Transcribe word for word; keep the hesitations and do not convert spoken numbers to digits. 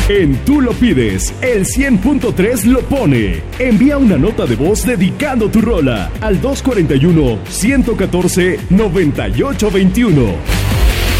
En Tú lo pides, el cien punto tres lo pone. Envía una nota de voz dedicando tu rola al dos cuatro uno, uno uno cuatro, nueve ocho dos uno.